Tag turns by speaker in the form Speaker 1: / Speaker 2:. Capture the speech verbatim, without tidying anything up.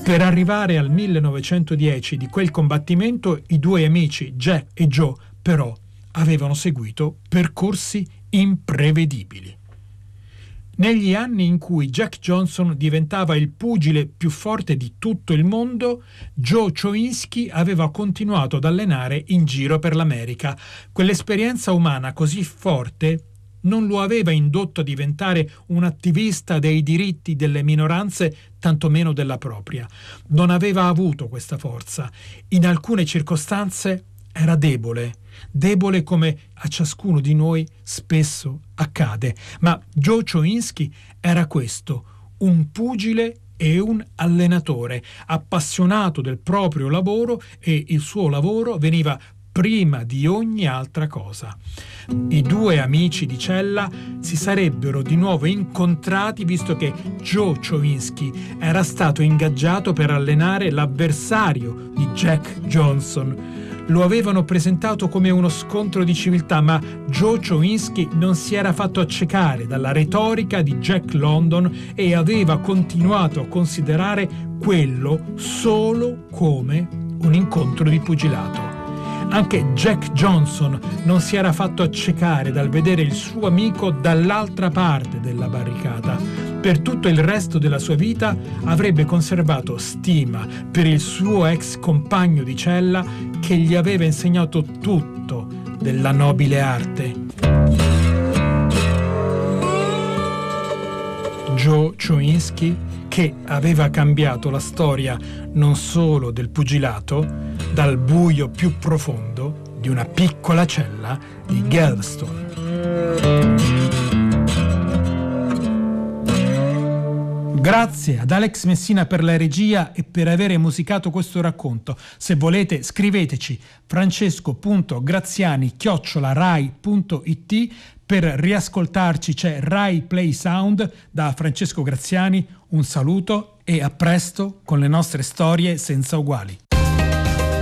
Speaker 1: Per arrivare al millenovecentodieci di quel combattimento, i due amici Jack e Joe però avevano seguito percorsi imprevedibili. Negli anni in cui Jack Johnson diventava il pugile più forte di tutto il mondo, Joe Chowinski aveva continuato ad allenare in giro per l'America. Quell'esperienza umana così forte non lo aveva indotto a diventare un attivista dei diritti delle minoranze, tantomeno della propria. Non aveva avuto questa forza. In alcune circostanze era debole, debole come a ciascuno di noi spesso accade. Ma Joe Chowinski era questo, un pugile e un allenatore, appassionato del proprio lavoro, e il suo lavoro veniva prima di ogni altra cosa. I due amici di cella si sarebbero di nuovo incontrati visto che Joe Chowinski era stato ingaggiato per allenare l'avversario di Jack Johnson. Lo avevano presentato come uno scontro di civiltà, ma Joe Chowinski non si era fatto accecare dalla retorica di Jack London e aveva continuato a considerare quello solo come un incontro di pugilato. Anche Jack Johnson non si era fatto accecare dal vedere il suo amico dall'altra parte della barricata. Per tutto il resto della sua vita avrebbe conservato stima per il suo ex compagno di cella che gli aveva insegnato tutto della nobile arte. Joe Chowinski, che aveva cambiato la storia non solo del pugilato, dal buio più profondo di una piccola cella di Galveston. Grazie ad Alex Messina per la regia e per avere musicato questo racconto. Se volete scriveteci francesco punto graziani chiocciola rai punto it. Per riascoltarci c'è Rai Play Sound. Da Francesco Graziani un saluto e a presto con le nostre storie senza uguali.